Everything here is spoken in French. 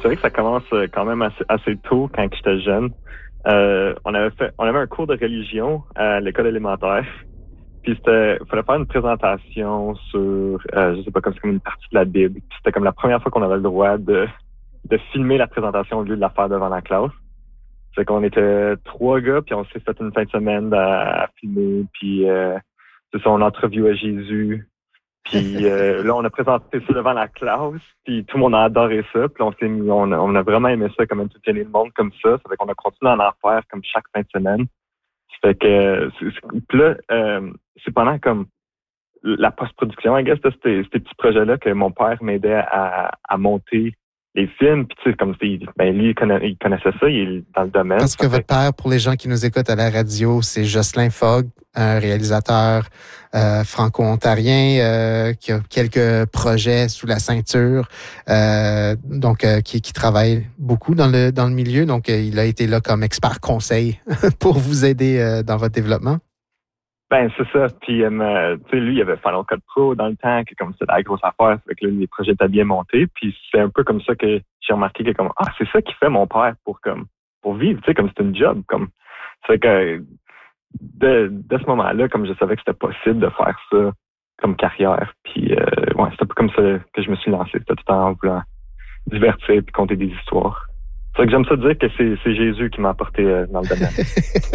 c'est vrai que ça commence quand même assez tôt quand j'étais jeune. On avait un cours de religion à l'école élémentaire. Puis fallait faire une présentation sur, je sais pas, comme c'est comme une partie de la Bible. Puis c'était comme la première fois qu'on avait le droit de filmer la présentation au lieu de la faire devant la classe. Fait qu'on était 3 gars, puis on s'est fait une fin de semaine à filmer, puis c'est ça, on interviewait Jésus. Puis là, on a présenté ça devant la classe, puis tout le monde a adoré ça. Puis on a vraiment aimé ça, comme entertainer le monde comme ça. Ça fait qu'on a continué à en faire comme chaque fin de semaine. Ça fait que puis là, c'est pendant comme la post-production, I guess, de ces petits projets-là que mon père m'aidait à monter les films. Puis tu sais, comme lui, il connaissait ça, il est dans le domaine. Parce que votre père, pour les gens qui nous écoutent à la radio, c'est Jocelyn Fogg, un réalisateur franco-ontarien qui a quelques projets sous la ceinture, qui travaille beaucoup dans le milieu. Donc, il a été là comme expert conseil pour vous aider dans votre développement. Ben, c'est ça. Puis, tu sais, lui, il avait Final Cut Pro dans le temps, que comme c'était la grosse affaire, fait que là, les projets étaient bien montés. Puis, c'est un peu comme ça que j'ai remarqué que comme, c'est ça qui fait mon père pour vivre, tu sais, comme c'est une job, comme, c'est que, de ce moment-là, comme je savais que c'était possible de faire ça comme carrière. Puis, ouais, c'est un peu comme ça que je me suis lancé. C'était tout en voulant divertir puis compter des histoires. C'est vrai que j'aime ça dire que c'est Jésus qui m'a apporté dans le domaine.